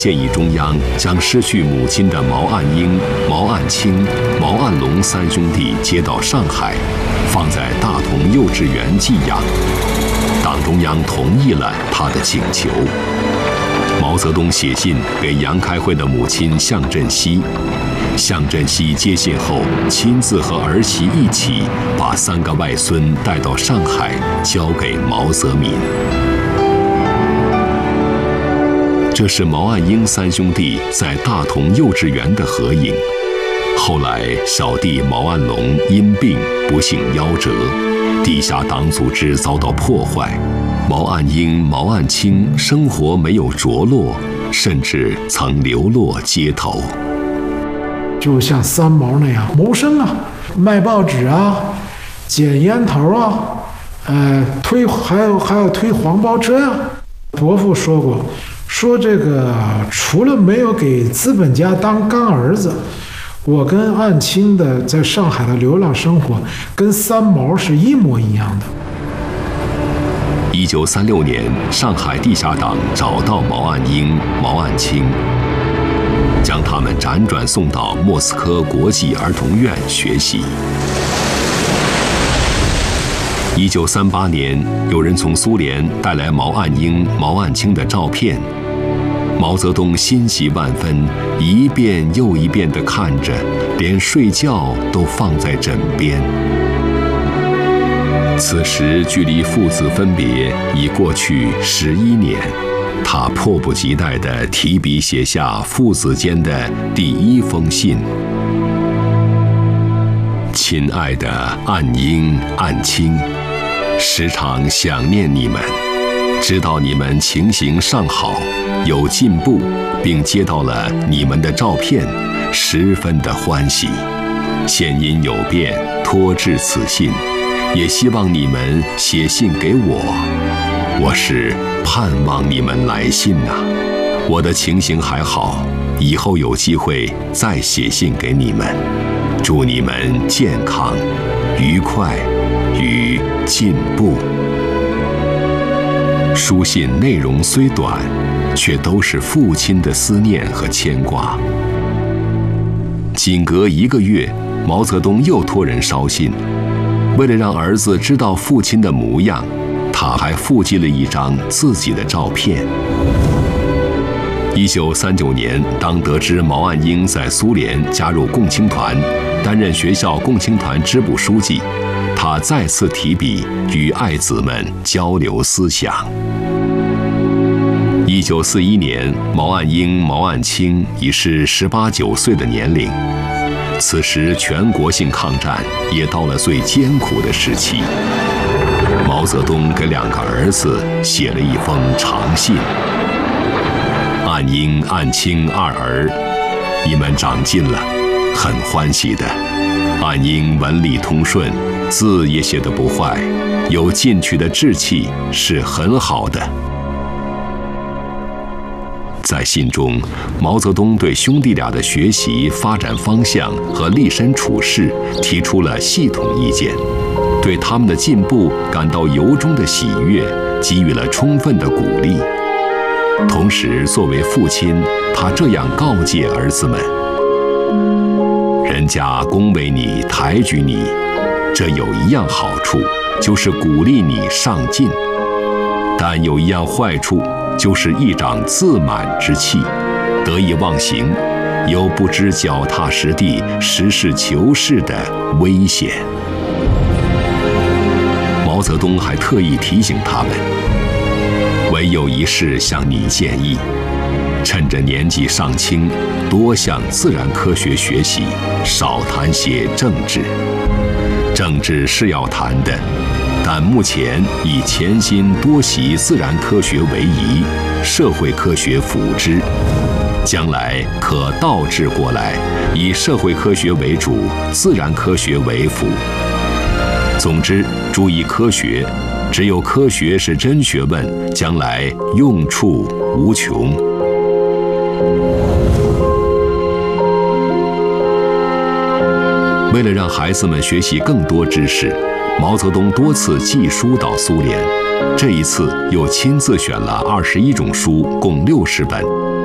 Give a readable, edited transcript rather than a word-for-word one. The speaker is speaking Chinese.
建议中央将失去母亲的毛岸英、毛岸青、毛岸龙三兄弟接到上海，放在大同幼稚园寄养。党中央同意了他的请求。毛泽东写信给杨开慧的母亲向振熙，向振熙接信后，亲自和儿媳一起把3个外孙带到上海，交给毛泽民。这是毛岸英三兄弟在大同幼稚园的合影。后来，小弟毛岸龙因病不幸夭折，地下党组织遭到破坏，毛岸英、毛岸青生活没有着落，甚至曾流落街头。 就像三毛那样谋生啊，卖报纸啊，捡烟头啊，还有推黄包车呀。伯父说过，说这个除了没有给资本家当干儿子，我跟岸青的在上海的流浪生活跟三毛是一模一样的。 1936年，上海地下党找到毛岸英、毛岸青，将他们辗转送到莫斯科国际儿童院学习。1938年，有人从苏联带来毛岸英、毛岸青的照片，毛泽东欣喜万分，一遍又一遍地看着，连睡觉都放在枕边。此时距离父子分别已过去11年，他迫不及待地提笔写下父子间的第1封信：亲爱的岸英、岸青，时常想念你们，知道你们情形尚好，有进步，并接到了你们的照片，十分的欢喜。现因有变，托致此信，也希望你们写信给我。我是盼望你们来信呐。我的情形还好，以后有机会再写信给你们。祝你们健康、愉快与进步。书信内容虽短，却都是父亲的思念和牵挂。仅隔1个月，毛泽东又托人捎信，为了让儿子知道父亲的模样，他还附寄了一张自己的照片。1939年，当得知毛岸英在苏联加入共青团，担任学校共青团支部书记，他再次提笔与爱子们交流思想。1941年，毛岸英、毛岸青已是18、19岁的年龄，此时全国性抗战也到了最艰苦的时期。毛泽东给2个儿子写了一封长信：岸英、岸青2儿，你们长进了，很欢喜的。岸英文理通顺，字也写得不坏，有进取的志气，是很好的。在信中，毛泽东对兄弟俩的学习发展方向和立身处世提出了系统意见，对他们的进步感到由衷的喜悦，给予了充分的鼓励。同时，作为父亲，他这样告诫儿子们：人家恭维你、抬举你，这有一样好处，就是鼓励你上进；但有一样坏处，就是一长自满之气，得意忘形，有不知脚踏实地、实事求是的危险。毛泽东还特意提醒他们：唯有一事向你建议，趁着年纪尚轻，多向自然科学学习，少谈些政治。政治是要谈的，但目前以潜心多习自然科学为宜，社会科学辅之，将来可倒置过来，以社会科学为主，自然科学为辅。总之，注意科学，只有科学是真学问，将来用处无穷。为了让孩子们学习更多知识，毛泽东多次寄书到苏联，这一次又亲自选了21种书，共60本，